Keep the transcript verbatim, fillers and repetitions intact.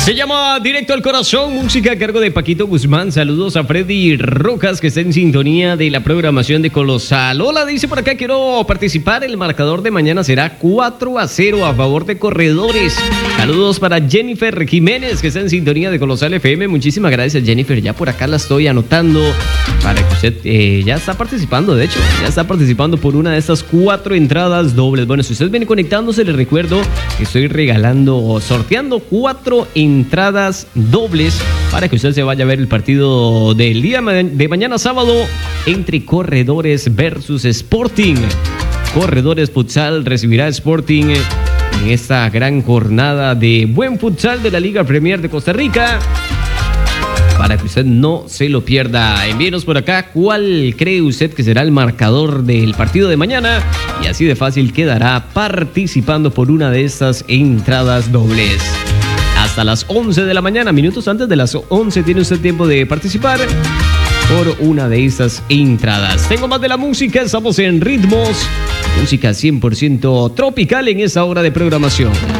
Se llama Directo al Corazón, música a cargo de Paquito Guzmán. Saludos a Freddy Rojas, que está en sintonía de la programación de Colosal. Hola, dice por acá, quiero participar. El marcador de mañana será cuatro a cero a favor de Corredores. Saludos para Jennifer Jiménez, que está en sintonía de Colosal F M. Muchísimas gracias, Jennifer. Ya por acá la estoy anotando para que usted eh, ya está participando. De hecho, ya está participando por una de estas cuatro entradas dobles. Bueno, si usted viene conectándose, les recuerdo que estoy regalando, sorteando cuatro entradas entradas dobles para que usted se vaya a ver el partido del día de mañana sábado entre Corredores versus Sporting. Corredores Futsal recibirá Sporting en esta gran jornada de buen futsal de la Liga Premier de Costa Rica, para que usted no se lo pierda. Envíenos por acá cuál cree usted que será el marcador del partido de mañana y así de fácil quedará participando por una de estas entradas dobles. Hasta las once de la mañana, minutos antes de las once, tiene usted tiempo de participar por una de esas entradas. Tengo más de la música, estamos en Ritmos, música cien por ciento tropical en esa hora de programación.